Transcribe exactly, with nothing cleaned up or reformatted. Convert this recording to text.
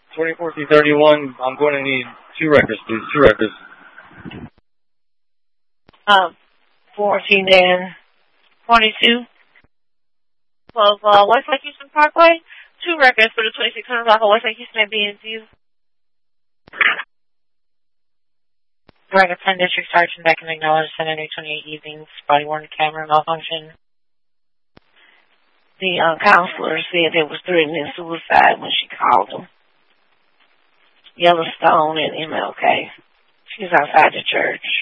twenty-four through thirty-one, I'm going to need two records, please. Two records. Um, fourteen and twenty-two. twelve, uh, Westlake Houston Parkway. Two records for the twenty-six hundred block of Westlake Houston at B and Q. Record ten District Sergeant back in acknowledged Saturday twenty-eight evenings. Body worn camera malfunction. The uh, counselor said they was threatening suicide when she called them. Yellowstone and M L K. She's outside the church.